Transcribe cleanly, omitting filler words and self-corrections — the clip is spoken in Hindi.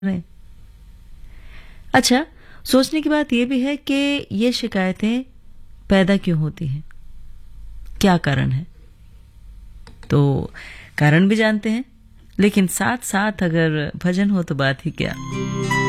करें। अच्छा, सोचने की बात यह भी है कि ये शिकायतें पैदा क्यों होती हैं? क्या कारण है? तो कारण भी जानते हैं, लेकिन साथ-साथ अगर भजन हो तो बात ही क्या।